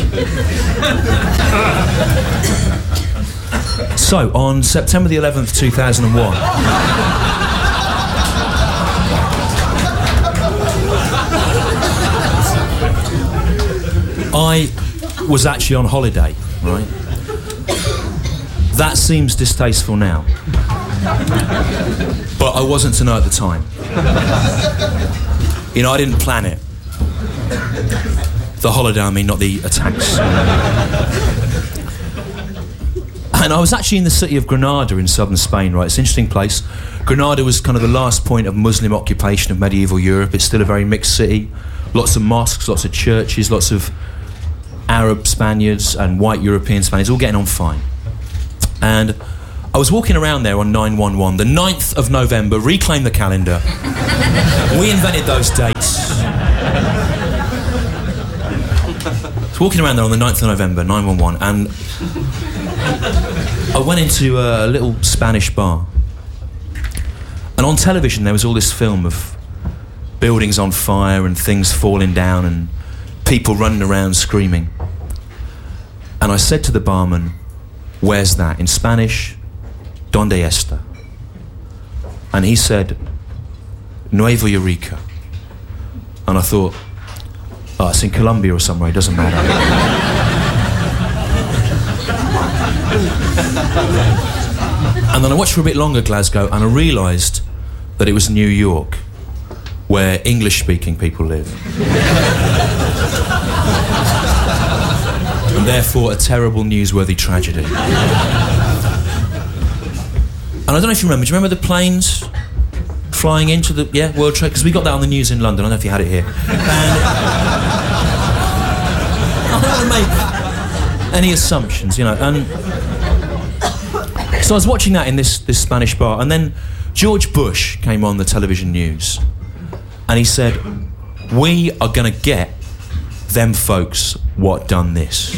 So, on September the 11th, 2001... I was actually on holiday, right? That seems distasteful now. But I wasn't to know at the time. You know, I didn't plan it. The holiday, I mean, not the attacks. And I was actually in the city of Granada in southern Spain, right? It's an interesting place. Granada was kind of the last point of Muslim occupation of medieval Europe. It's still a very mixed city. Lots of mosques, lots of churches, lots of Arab Spaniards and white European Spaniards all getting on fine. And I was walking around there on 9/11, the 9th of November, reclaim the calendar. We invented those dates. I was walking around there on the 9th of November, 9/11, and I went into a little Spanish bar. And on television there was all this film of buildings on fire and things falling down and people running around screaming. And I said to the barman, "Where's that?" In Spanish, "Donde está?" And he said, "Nueva Eureka." And I thought, oh, it's in Colombia or somewhere, it doesn't matter. And then I watched for a bit longer Glasgow, and I realised that it was New York, where English-speaking people live. And therefore a terrible newsworthy tragedy. And I don't know if you remember, do you remember the planes flying into the World Trade? Because we got that on the news in London, I don't know if you had it here. And I don't want to make any assumptions, you know. And so I was watching that in this Spanish bar, and then George Bush came on the television news, and he said, "We are going to get them folks what done this."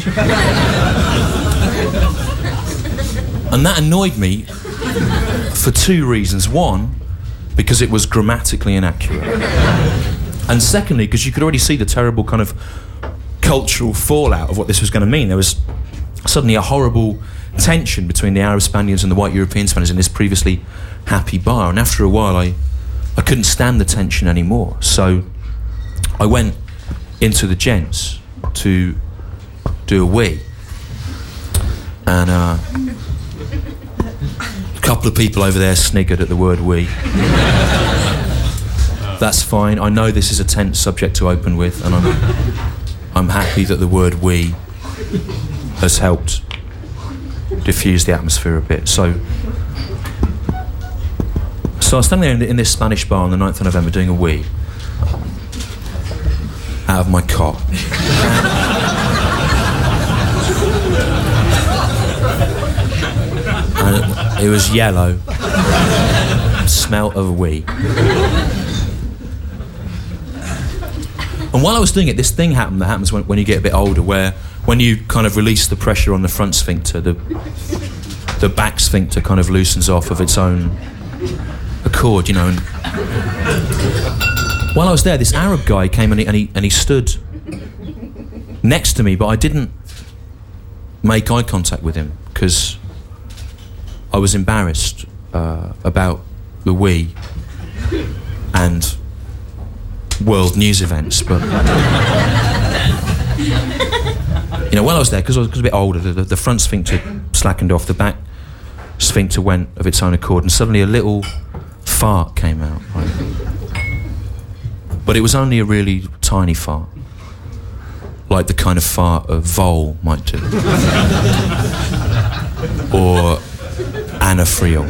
And that annoyed me for two reasons. One, because it was grammatically inaccurate. And secondly, because you could already see the terrible kind of cultural fallout of what this was going to mean. There was suddenly a horrible tension between the Arab Spaniards and the white European Spaniards in this previously happy bar. And after a while, I couldn't stand the tension anymore. So I went into the gents to do a wee. And a couple of people over there sniggered at the word "we." That's fine. I know this is a tense subject to open with, and I'm happy that the word "we" has helped diffuse the atmosphere a bit. So I was standing there in this Spanish bar on the 9th of November doing a wee out of my cot. And it was yellow. Smelt of wee. And while I was doing it, this thing happened that happens when you get a bit older, where when you kind of release the pressure on the front sphincter, the back sphincter kind of loosens off of its own accord, you know. And while I was there, this Arab guy came and he stood next to me, but I didn't make eye contact with him because I was embarrassed about the wee and world news events. But you know, while I was there, because I was a bit older, the front sphincter slackened off, the back sphincter went of its own accord, and suddenly a little fart came out. Right? But it was only a really tiny fart, like the kind of fart a vole might do, or Anna Friel.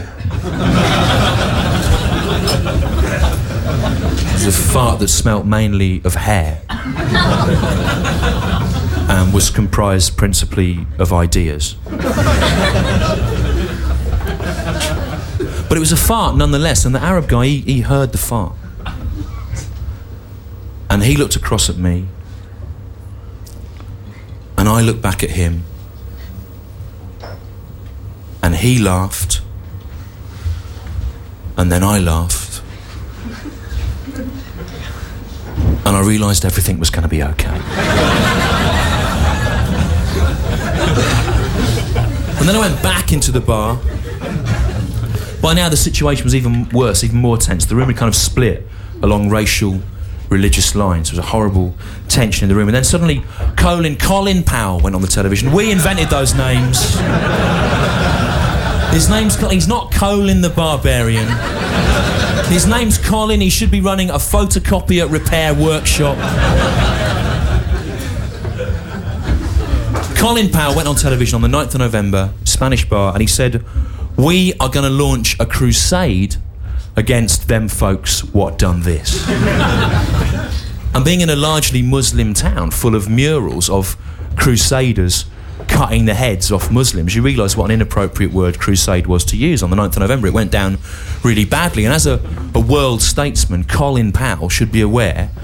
It was a fart that smelt mainly of hair and was comprised principally of ideas. But it was a fart nonetheless, and the Arab guy, he heard the fart. And he looked across at me, and I looked back at him, and he laughed, and then I laughed, and I realised everything was going to be okay. And then I went back into the bar. By now the situation was even worse, even more tense. The room had kind of split along racial, religious lines. There was a horrible tension in the room. And then suddenly Colin Powell went on the television. We invented those names. He's not Colin the Barbarian. His name's Colin. He should be running a photocopier repair workshop. Colin Powell went on television on the 9th of November, Spanish bar, and he said, "We are going to launch a crusade against them folks what done this." And being in a largely Muslim town full of murals of crusaders cutting the heads off Muslims, you realise what an inappropriate word crusade was to use on the 9th of November. It went down really badly. And as a world statesman, Colin Powell should be aware